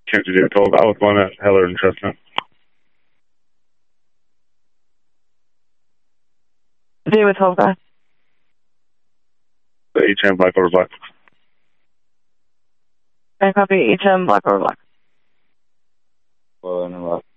Can't you do 12? I was going at Heller and Chestnut. Do with 12 guy. The HM black over black. I copy HM black over black. Well, and black.